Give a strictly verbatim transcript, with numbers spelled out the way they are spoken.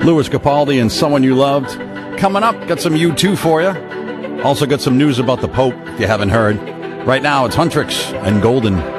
Louis Capaldi and Someone You Loved. Coming up, got some U two for you. Also got some news about the Pope, if you haven't heard. Right now, it's Huntrix and Golden.